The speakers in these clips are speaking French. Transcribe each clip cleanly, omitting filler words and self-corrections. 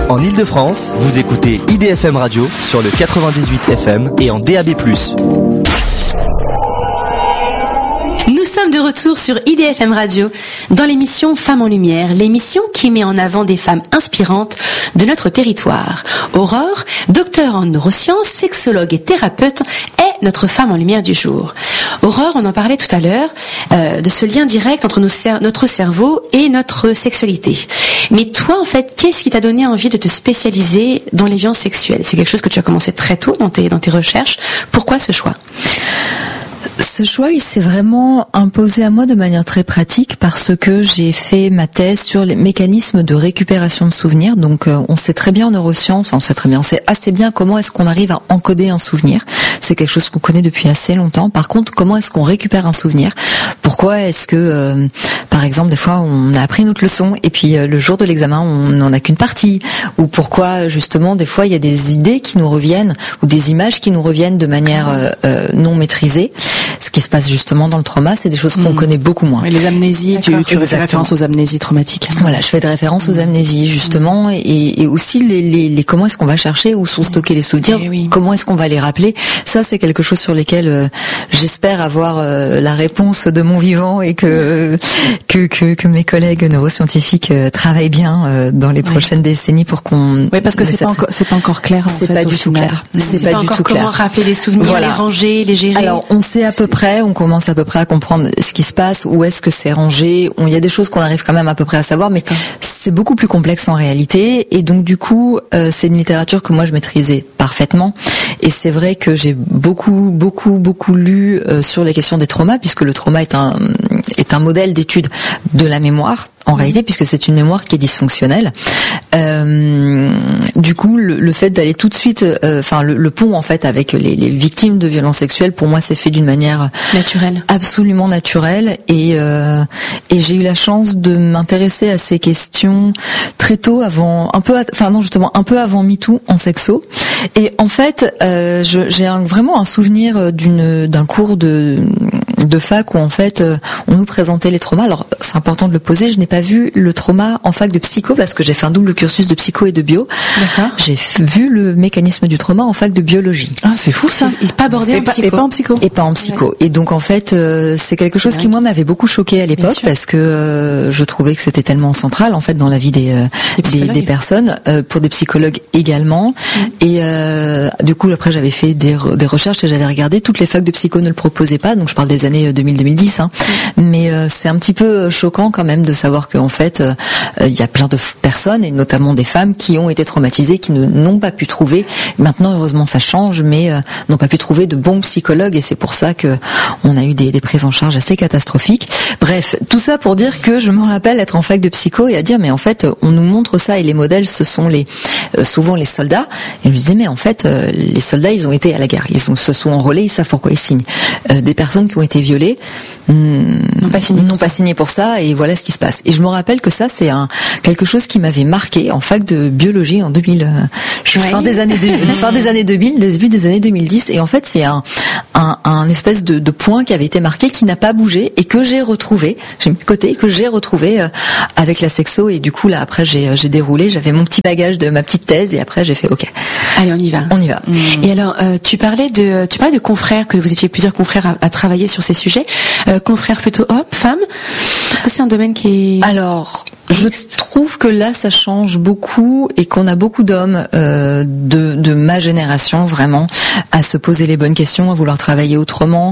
En Ile-de-France, vous écoutez IDFM Radio sur le 98 FM et en DAB+. Nous sommes de retour sur IDFM Radio dans l'émission Femmes en Lumière, l'émission qui met en avant des femmes inspirantes de notre territoire. Aurore, docteur en neurosciences, sexologue et thérapeute, est notre femme en lumière du jour. Aurore, on en parlait tout à l'heure, de ce lien direct entre notre cerveau et notre sexualité. Mais toi, en fait, qu'est-ce qui t'a donné envie de te spécialiser dans les violences sexuelles ? C'est quelque chose que tu as commencé très tôt dans tes recherches. Pourquoi ce choix ? Ce choix, il s'est vraiment imposé à moi de manière très pratique parce que j'ai fait ma thèse sur les mécanismes de récupération de souvenirs. Donc, on sait très bien en neurosciences, on sait assez bien comment est-ce qu'on arrive à encoder un souvenir. C'est quelque chose qu'on connaît depuis assez longtemps. Par contre, comment est-ce qu'on récupère un souvenir ? Pourquoi est-ce que, par exemple, des fois, on a appris notre leçon et puis le jour de l'examen, on n'en a qu'une partie ? Ou pourquoi, justement, des fois, il y a des idées qui nous reviennent ou des images qui nous reviennent de manière non maîtrisée ? Ce qui se passe justement dans le trauma, c'est des choses qu'on connaît beaucoup moins. Et les amnésies, tu fais référence aux amnésies traumatiques. Voilà, je fais des références aux amnésies justement, et aussi les comment est-ce qu'on va chercher, où sont stockés les souvenirs, comment est-ce qu'on va les rappeler. Ça, c'est quelque chose sur lesquels j'espère avoir la réponse de mon vivant et que mes collègues neuroscientifiques travaillent bien dans les prochaines décennies pour qu'on. Oui, parce que c'est pas encore clair. C'est pas du tout clair. C'est pas du tout clair. Comment rappeler les souvenirs, les ranger, les gérer. Alors, on sait à peu près, on commence à peu près à comprendre ce qui se passe, où est-ce que c'est rangé. Il y a des choses qu'on arrive quand même à peu près à savoir, mais c'est beaucoup plus complexe en réalité. Et donc du coup, c'est une littérature que moi je maîtrisais parfaitement. Et c'est vrai que j'ai beaucoup lu sur les questions des traumas, puisque le trauma est un modèle d'étude de la mémoire. En réalité, puisque c'est une mémoire qui est dysfonctionnelle. Du coup, le fait d'aller tout de suite, le pont en fait avec les victimes de violences sexuelles, pour moi, c'est fait d'une manière naturelle, absolument naturelle. Et j'ai eu la chance de m'intéresser à ces questions très tôt, un peu avant MeToo en sexo. Et en fait, j'ai vraiment un souvenir d'un cours de fac où en fait on nous présentait les traumas. Alors c'est important de le poser, je n'ai pas vu le trauma en fac de psycho parce que j'ai fait un double cursus de psycho et de bio. D'accord. J'ai vu le mécanisme du trauma en fac de biologie. Ah, c'est fou ça. Et pas abordé en psycho. Et pas en psycho. Et pas en psycho. Ouais. Et donc en fait c'est quelque chose qui moi m'avait beaucoup choqué à l'époque parce que je trouvais que c'était tellement central en fait dans la vie des personnes, pour des psychologues également. Et du coup après j'avais fait des recherches et j'avais regardé, toutes les facs de psycho ne le proposaient pas, donc je parle des années 2000-2010, mais c'est un petit peu choquant quand même de savoir qu'en fait il y a plein de personnes et notamment des femmes qui ont été traumatisées, qui n'ont pas pu trouver, maintenant heureusement ça change, mais n'ont pas pu trouver de bons psychologues, et c'est pour ça que on a eu des prises en charge assez catastrophiques. Bref, tout ça pour dire que je me rappelle être en fac de psycho et à dire mais en fait on nous montre ça et les modèles ce sont souvent les soldats, et je me disais mais en fait les soldats ils ont été à la guerre, se sont enrôlés, ils savent pourquoi ils signent. Des personnes qui ont été violées n'ont pas signé pour ça, et voilà ce qui se passe. Et je me rappelle que ça c'est quelque chose qui m'avait marqué en fac de biologie en 2000, fin des années 2000, début des années 2010, et en fait c'est un espèce de point qui avait été marqué, qui n'a pas bougé et que j'ai retrouvé, j'ai mis de côté, que j'ai retrouvé avec la sexo, et du coup là après j'ai déroulé, j'avais mon petit bagage de ma petite thèse et après j'ai fait OK. Allez, on y va. Et alors tu parlais de confrères, que vous étiez plusieurs confrères à travailler sur ces sujets, confrères plutôt hommes, femmes. Est-ce que c'est un domaine qui est... Alors, je trouve que là, ça change beaucoup et qu'on a beaucoup d'hommes de ma génération vraiment à se poser les bonnes questions, à vouloir travailler autrement,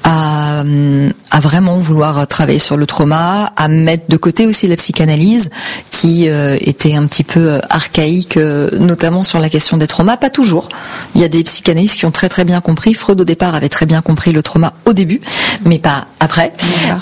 à vraiment vouloir travailler sur le trauma, à mettre de côté aussi la psychanalyse qui était un petit peu archaïque, notamment sur la question des traumas. Pas toujours. Il y a des psychanalystes qui ont très très bien compris. Freud au départ avait très bien compris le trauma au début, mais pas après.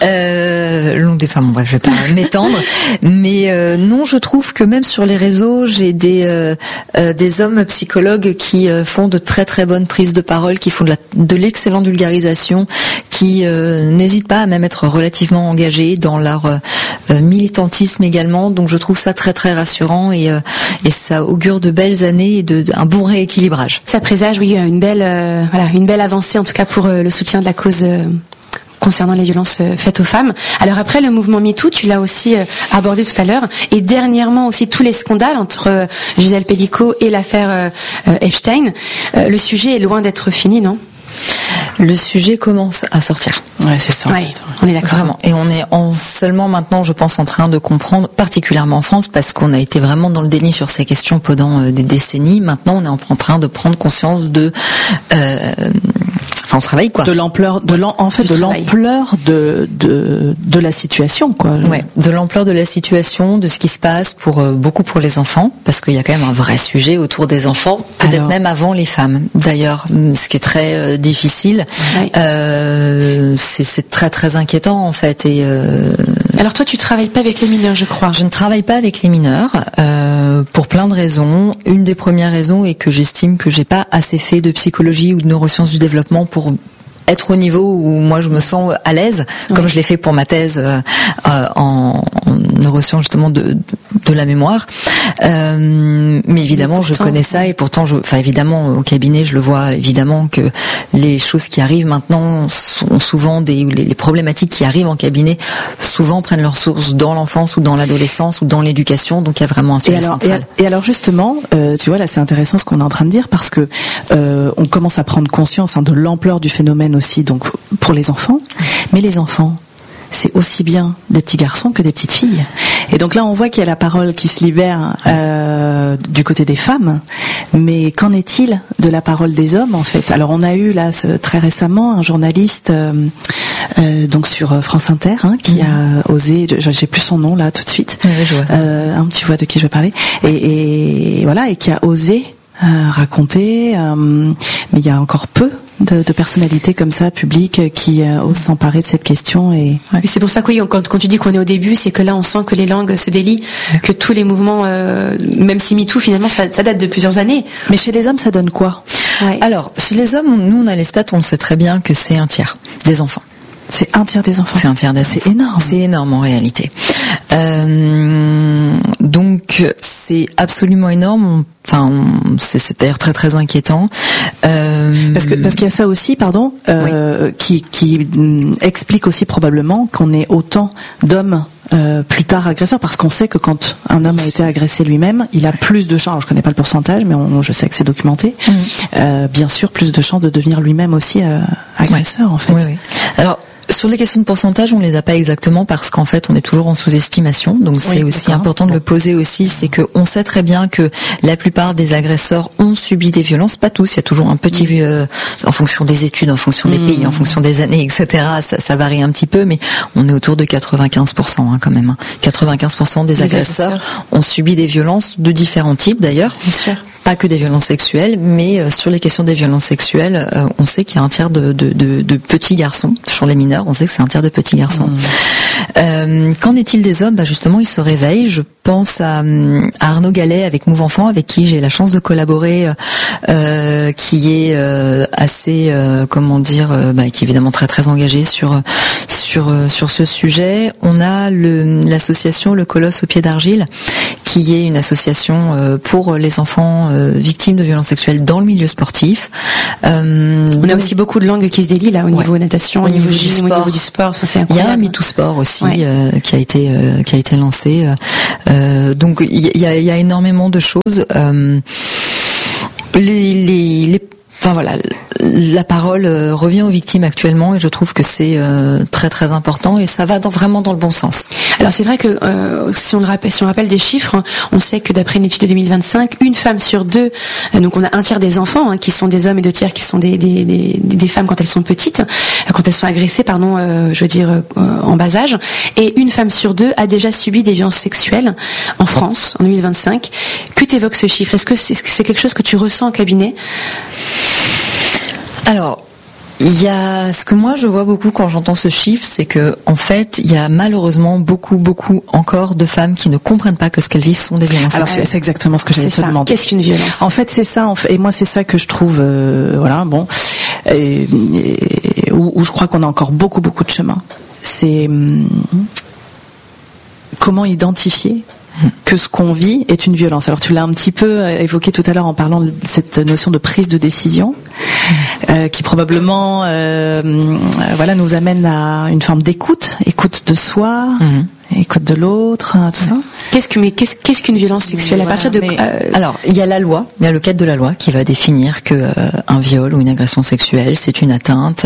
Je vais pas m'étendre. Mais non, je trouve que même sur les réseaux, j'ai des hommes psychologues qui font de très très bonnes prises de parole, qui font de l'excellente vulgarisation, qui n'hésitent pas à même être relativement engagés dans leur militantisme également. Donc je trouve ça très très rassurant, et ça augure de belles années et un bon rééquilibrage. Ça présage, oui, une belle avancée en tout cas pour le soutien de la cause concernant les violences faites aux femmes. Alors après, le mouvement MeToo, tu l'as aussi abordé tout à l'heure, et dernièrement aussi tous les scandales entre Gisèle Pelicot et l'affaire Epstein. Le sujet est loin d'être fini, non ? Le sujet commence à sortir. Ouais, c'est ça. Ouais, on est d'accord. Vraiment. Et on est seulement maintenant, je pense, en train de comprendre, particulièrement en France, parce qu'on a été vraiment dans le déni sur ces questions pendant des décennies. Maintenant, on est en train de prendre conscience de, on travaille quoi. De l'ampleur, de l'ampleur de la situation, quoi. Ouais, de l'ampleur de la situation, de ce qui se passe beaucoup pour les enfants, parce qu'il y a quand même un vrai sujet autour des enfants, peut-être même avant les femmes. D'ailleurs, ce qui est très difficile, c'est très très inquiétant en fait. Et alors toi, tu travailles pas avec les mineurs, je crois. Je ne travaille pas avec les mineurs pour plein de raisons. Une des premières raisons est que j'estime que j'ai pas assez fait de psychologie ou de neurosciences du développement pour être au niveau où moi je me sens à l'aise, comme je l'ai fait pour ma thèse en neurosciences justement de la mémoire. Mais évidemment, je connais ça et pourtant, évidemment, au cabinet, je le vois évidemment que les choses qui arrivent maintenant sont souvent les problématiques qui arrivent en cabinet souvent prennent leur source dans l'enfance ou dans l'adolescence ou dans l'éducation. Donc il y a vraiment un sujet central. Et alors justement, tu vois là, c'est intéressant ce qu'on est en train de dire parce que on commence à prendre conscience de l'ampleur du phénomène aussi, donc pour les enfants, mais les enfants, c'est aussi bien des petits garçons que des petites filles. Et donc là, on voit qu'il y a la parole qui se libère du côté des femmes, mais qu'en est-il de la parole des hommes en fait ? Alors on a eu là très récemment un journaliste donc sur France Inter qui a osé, j'ai plus son nom là tout de suite, tu vois de qui je vais parler, et voilà, et qui a osé raconter, mais il y a encore peu de personnalités comme ça, publiques, qui osent s'emparer de cette question. Et c'est pour ça que quand tu dis qu'on est au début, c'est que là on sent que les langues se délient, que tous les mouvements, même si MeToo finalement ça date de plusieurs années. Mais chez les hommes, ça donne quoi ? Alors, chez les hommes, nous on a les stats, on le sait très bien que c'est un tiers des enfants. C'est un tiers des enfants. C'est un tiers des enfants. C'est énorme. C'est énorme en réalité. Donc c'est absolument énorme. C'est d'ailleurs très très inquiétant. Parce qu'il y a ça aussi, qui explique aussi probablement qu'on ait autant d'hommes plus tard agresseurs, parce qu'on sait que quand un homme a été agressé lui-même, il a plus de chances, alors je connais pas le pourcentage, mais je sais que c'est documenté, bien sûr plus de chances de devenir lui-même aussi agresseur en fait. Oui. Alors sur les questions de pourcentage, on les a pas exactement parce qu'en fait, on est toujours en sous-estimation. Donc c'est aussi important de le poser aussi, c'est que on sait très bien que la plupart des agresseurs ont subi des violences, pas tous. Il y a toujours un petit, en fonction des études, en fonction des pays, en fonction des années, etc. Ça varie un petit peu, mais on est autour de 95% quand même. 95% des agresseurs ont subi des violences de différents types d'ailleurs. Bien sûr. Pas que des violences sexuelles, mais sur les questions des violences sexuelles, on sait qu'il y a un tiers de petits garçons. Sur les mineurs, on sait que c'est un tiers de petits garçons. Qu'en est-il des hommes ? Bah justement, ils se réveillent. Je pense à Arnaud Gallet avec Move Enfant, avec qui j'ai la chance de collaborer, qui est assez, qui est évidemment très très engagé sur ce sujet. On a l'association Le Colosse au pied d'argile, qui est une association pour les enfants victimes de violences sexuelles dans le milieu sportif. On a aussi beaucoup de langues qui se délient là au niveau natation, au niveau gym, au niveau du sport. Ça c'est incroyable. Il y a un MeToo Sport aussi qui a été lancé. Donc il y a énormément de choses. La parole revient aux victimes actuellement et je trouve que c'est très très important et ça va vraiment dans le bon sens. Alors c'est vrai que si on rappelle des chiffres, on sait que d'après une étude de 2025, une femme sur deux, donc on a un tiers des enfants qui sont des hommes et deux tiers qui sont des femmes quand elles sont petites, quand elles sont agressées, en bas âge, et une femme sur deux a déjà subi des violences sexuelles en France en 2025. Que t'évoque ce chiffre ? Est-ce que c'est quelque chose que tu ressens au cabinet ? Alors, il y a ce que moi je vois beaucoup quand j'entends ce chiffre, c'est que en fait, il y a malheureusement beaucoup encore de femmes qui ne comprennent pas que ce qu'elles vivent sont des violences sexuelles. Alors c'est exactement ce que j'allais te demander. Qu'est-ce qu'une violence ? En fait, c'est ça. Et moi, c'est ça que je trouve, où je crois qu'on a encore beaucoup de chemin. C'est comment identifier que ce qu'on vit est une violence. Alors tu l'as un petit peu évoqué tout à l'heure en parlant de cette notion de prise de décision. qui probablement voilà nous amène à une forme d'écoute de soi, écoute de l'autre, tout ça. Qu'est-ce qu'une violence sexuelle à partir de Alors, il y a la loi, il y a le cadre de la loi qui va définir que un viol ou une agression sexuelle, c'est une atteinte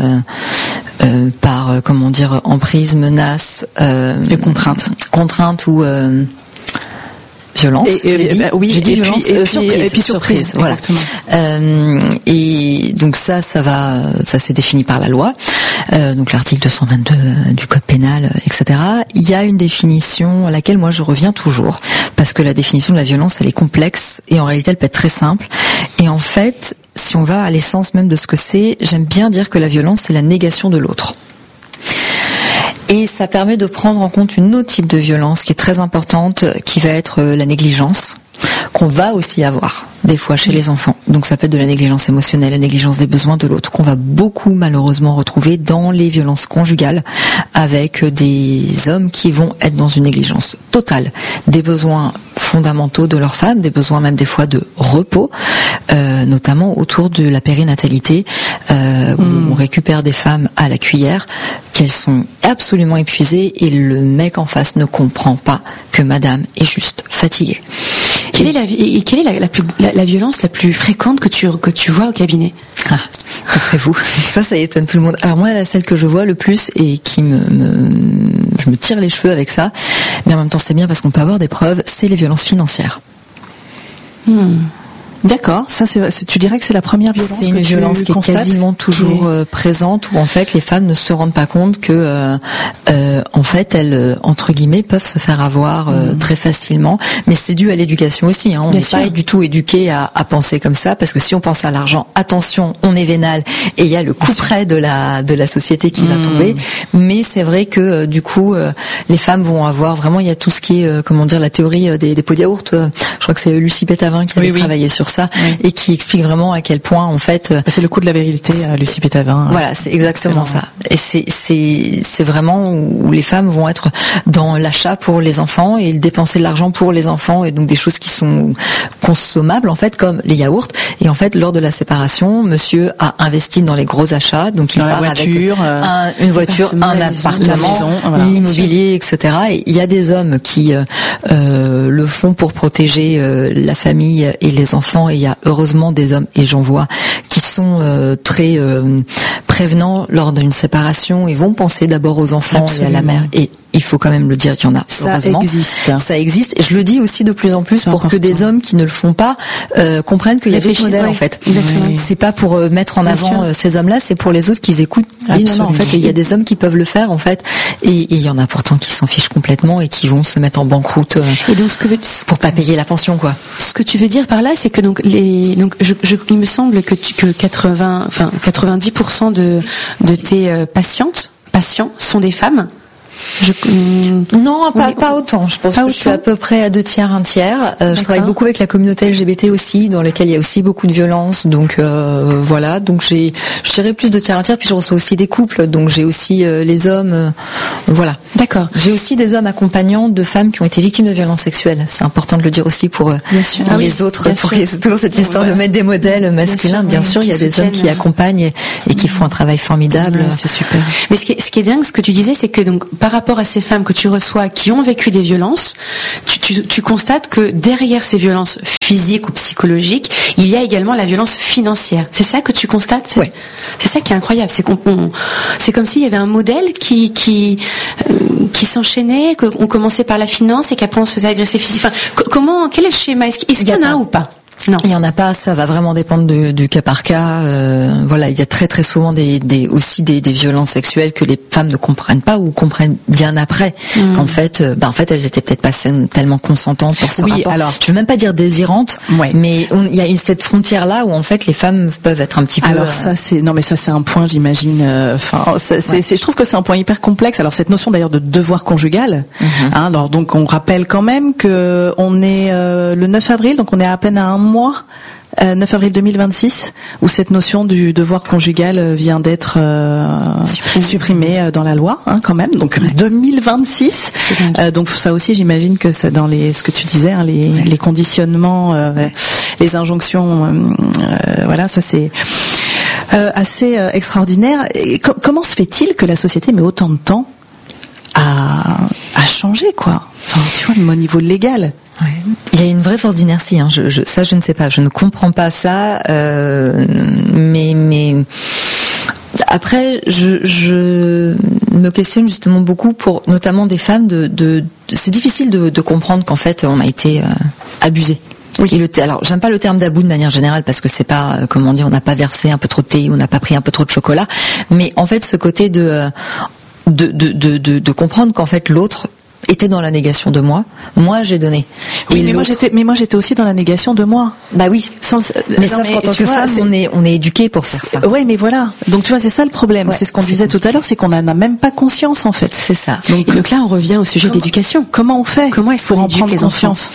par emprise, menace, et contrainte ou violence. J'ai dit violence, et puis surprise. Voilà. Exactement. Et donc ça c'est défini par la loi. Donc l'article 222 du code pénal, etc. Il y a une définition à laquelle moi je reviens toujours, parce que la définition de la violence, elle est complexe et en réalité elle peut être très simple. Et en fait, si on va à l'essence même de ce que c'est, j'aime bien dire que la violence, c'est la négation de l'autre. Et ça permet de prendre en compte une autre type de violence qui est très importante, qui va être la négligence, qu'on va aussi avoir des fois chez les enfants. Donc ça peut être de la négligence émotionnelle, la négligence des besoins de l'autre, qu'on va beaucoup malheureusement retrouver dans les violences conjugales, avec des hommes qui vont être dans une négligence totale des besoins fondamentaux de leur femme, des besoins même des fois de repos, notamment autour de la périnatalité, où on récupère des femmes à la cuillère, qu'elles sont absolument épuisées et le mec en face ne comprend pas que madame est juste fatiguée. Quelle est la violence la plus fréquente que tu vois au cabinet? D'après vous, ça étonne tout le monde. Alors moi, celle que je vois le plus et qui je me tire les cheveux avec ça, mais en même temps c'est bien parce qu'on peut avoir des preuves, c'est les violences financières. D'accord, ça tu dirais que c'est la première violence. C'est une violence qui est quasiment toujours présente, où en fait les femmes ne se rendent pas compte que en fait elles entre guillemets peuvent se faire avoir très facilement, mais c'est dû à l'éducation aussi, hein. On n'est pas du tout éduqué à penser comme ça, parce que si on pense à l'argent, attention, on est vénal et il y a le coup près de la société qui va tomber. Mais c'est vrai que du coup les femmes vont avoir vraiment, il y a tout ce qui est la théorie des pots de yaourt. Je crois que c'est Lucie Pétavin qui avait travaillé sur ça, et qui explique vraiment à quel point en fait c'est le coup de la virilité, Lucie Pétavin. Voilà, c'est exactement ça. Et c'est vraiment où les femmes vont être dans l'achat pour les enfants et dépenser de l'argent pour les enfants, et donc des choses qui sont consommables en fait, comme les yaourts. Et en fait, lors de la séparation, monsieur a investi dans les gros achats, donc il dans part avec une voiture, un appartement, l'immobilier, etc. Et il y a des hommes qui le font pour protéger la famille et les enfants, et il y a heureusement des hommes, et j'en vois, qui sont très prévenants lors d'une séparation et vont penser d'abord aux enfants. Absolument. Et à la mère. Et il faut quand même le dire qu'il y en a, heureusement. Ça existe. Et je le dis aussi de plus en plus pour que des hommes qui ne le font pas comprennent qu'il y a d'autres modèles, en fait. Exactement. C'est pas pour mettre en avant ces hommes-là, c'est pour les autres qui écoutent. Disent non, en fait, il y a des hommes qui peuvent le faire, en fait. Et il y en a pourtant qui s'en fichent complètement et qui vont se mettre en banqueroute et donc, pour pas payer la pension, quoi. Ce que tu veux dire par là, c'est que il me semble que 90% de tes patients sont des femmes. Non, pas autant. Je pense que je suis à peu près à 2 tiers, 1 tiers. Je travaille beaucoup avec la communauté LGBT aussi, dans laquelle il y a aussi beaucoup de violence. Donc voilà. Donc je dirais plus 2 tiers, 1 tiers. Puis je reçois aussi des couples. Donc j'ai aussi les hommes. Voilà. D'accord. J'ai aussi des hommes accompagnants de femmes qui ont été victimes de violences sexuelles. C'est important de le dire aussi pour les autres. C'est toujours cette histoire de mettre des modèles masculins. Bien sûr, il y a des hommes qui accompagnent et qui font un travail formidable. Ouais, c'est super. Mais ce qui est dingue, ce que tu disais, c'est que donc par rapport à ces femmes que tu reçois qui ont vécu des violences, tu constates que derrière ces violences physiques ou psychologiques, il y a également la violence financière. C'est ça que tu constates? Ouais. C'est ça qui est incroyable. C'est comme s'il y avait un modèle qui s'enchaînait, qu'on commençait par la finance et qu'après on se faisait agresser physiquement. Enfin, quel est le schéma? Est-ce qu'il y en a ou pas? Non. Il y en a pas, ça va vraiment dépendre du cas par cas. Voilà, il y a très très souvent aussi des violences sexuelles que les femmes ne comprennent pas ou comprennent bien après. Qu'en fait, elles étaient peut-être pas tellement consentantes pour ce rapport. Alors, je veux même pas dire désirantes, mais il y a cette frontière là où en fait les femmes peuvent être un petit peu. Alors ça c'est un point, j'imagine. Je trouve que c'est un point hyper complexe. Alors cette notion d'ailleurs de devoir conjugal. Alors donc on rappelle quand même que on est le 9 avril, donc on est à peine à un mois, 9 avril 2026, où cette notion du devoir conjugal vient d'être supprimée dans la loi, quand même. Donc 2026. Donc ça aussi, j'imagine que ça dans ce que tu disais, les conditionnements, les injonctions, voilà, ça c'est. assez extraordinaire. Et comment se fait-il que la société met autant de temps à changer, quoi? Enfin, tu vois, au niveau légal. Ouais. Il y a une vraie force d'inertie. Hein. Ça, je ne sais pas. Je ne comprends pas ça. Mais après, je me questionne justement beaucoup pour, notamment des femmes. C'est difficile de comprendre qu'en fait, on a été abusé. Oui. Alors, j'aime pas le terme d'abus de manière générale parce que c'est pas, comment dire, on n'a pas versé un peu trop de thé, on n'a pas pris un peu trop de chocolat. Mais en fait, ce côté de comprendre qu'en fait l'autre était dans la négation de moi j'ai donné. Oui, mais moi j'étais aussi dans la négation de moi. Bah oui. Mais sauf qu'en tant que femme, on est éduqué pour faire ça. Ouais, mais voilà. Donc tu vois, c'est ça le problème. Ouais, c'est ce qu'on disait tout à l'heure, c'est qu'on n'en a même pas conscience en fait. C'est ça. Donc là, on revient au sujet d'éducation. Comment on fait? Comment est-ce qu'on en prendre conscience?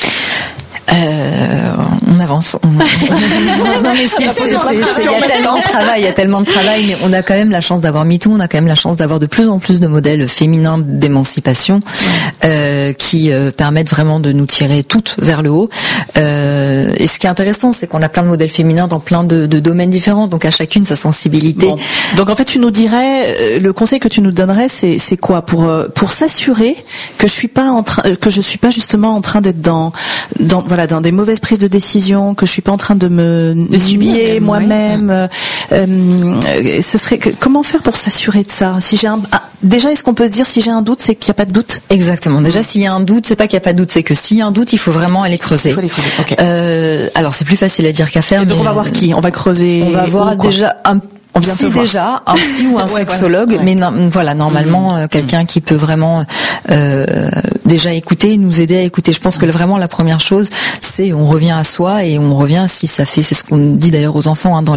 On avance. Non, mais il y a tellement de travail, mais on a quand même la chance d'avoir MeToo, on a quand même la chance d'avoir de plus en plus de modèles féminins d'émancipation qui permettent vraiment de nous tirer toutes vers le haut. Et ce qui est intéressant, c'est qu'on a plein de modèles féminins dans plein de domaines différents, donc à chacune sa sensibilité. Bon. Donc en fait, tu nous dirais, le conseil que tu nous donnerais, c'est quoi pour s'assurer que je suis pas justement en train d'être dans des mauvaises prises de décision, que je suis pas en train de nuire moi-même. Ce serait comment faire pour s'assurer de ça? Si j'ai déjà, est-ce qu'on peut se dire si j'ai un doute, c'est qu'il n'y a pas de doute? Exactement. Déjà, s'il y a un doute, c'est pas qu'il n'y a pas de doute, c'est que s'il y a un doute, il faut vraiment aller creuser. Okay. Alors c'est plus facile à dire qu'à faire. Et donc on va voir qui? On va creuser. On va voir déjà un psy ou un sexologue, voilà. Mais normalement quelqu'un qui peut vraiment déjà écouter, nous aider à écouter. Je pense que vraiment la première chose, c'est on revient à soi et on revient si ça fait. C'est ce qu'on dit d'ailleurs aux enfants dans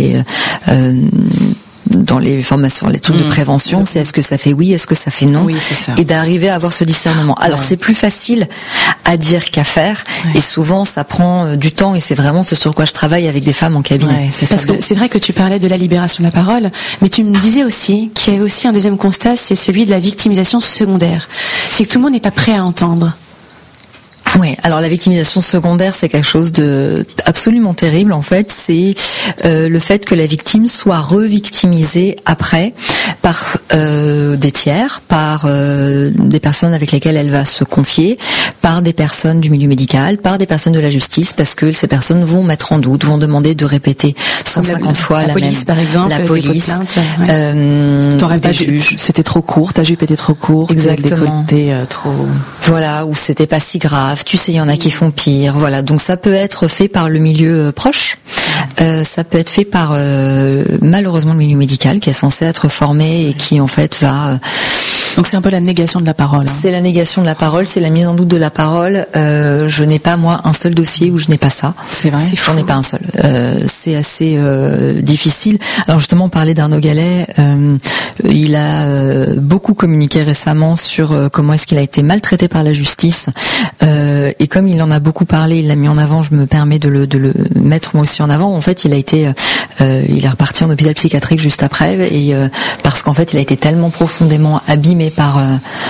les formations, les trucs de prévention, c'est est-ce que ça fait oui, est-ce que ça fait non, oui, c'est ça. Et d'arriver à avoir ce discernement. Alors c'est plus facile à dire qu'à faire, et souvent ça prend du temps, et c'est vraiment ce sur quoi je travaille avec des femmes en cabinet. Parce que c'est vrai que tu parlais de la libération de la parole, mais tu me disais aussi qu'il y avait aussi un deuxième constat, c'est celui de la victimisation secondaire. C'est que tout le monde n'est pas prêt à entendre. Oui, alors la victimisation secondaire, c'est quelque chose de absolument terrible en fait. C'est le fait que la victime soit revictimisée après par des tiers, par des personnes avec lesquelles elle va se confier, par des personnes du milieu médical, par des personnes de la justice, parce que ces personnes vont mettre en doute, vont demander de répéter 150 fois la police, même. Par exemple, la police, t'aurais ta jupe, c'était trop court, ta jupe était trop courte, exactement. Décolleté trop. Voilà, ou c'était pas si grave. Tu sais, il y en a qui font pire. Voilà, donc ça peut être fait par le milieu proche. Ça peut être fait par malheureusement le milieu médical qui est censé être formé et qui en fait va. Donc c'est un peu la négation de la parole. Hein. C'est la négation de la parole, c'est la mise en doute de la parole. Je n'ai pas moi un seul dossier où je n'ai pas ça. C'est vrai. J'en ai pas un seul. C'est assez difficile. Alors justement, on parlait d'Arnaud Gallet. Il a beaucoup communiqué récemment sur comment est-ce qu'il a été maltraité par la justice. Et comme il en a beaucoup parlé, il l'a mis en avant. Je me permets de le mettre moi aussi en avant. En fait, il est reparti en hôpital psychiatrique juste après, et parce qu'en fait, il a été tellement profondément abîmé par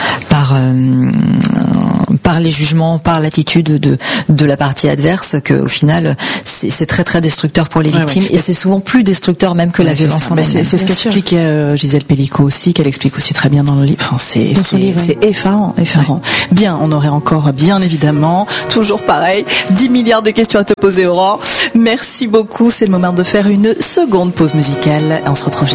les jugements, par l'attitude de la partie adverse, que au final c'est très très destructeur pour les victimes, et c'est souvent plus destructeur même que la violence en elle-même. C'est ce qu'explique Gisèle Pellicot aussi, qu'elle explique aussi très bien dans le livre. Enfin, c'est effarant. Bien, on aurait encore bien évidemment toujours pareil 10 milliards de questions à te poser, Aurore. Merci beaucoup, c'est le moment de faire une seconde pause musicale. On se retrouve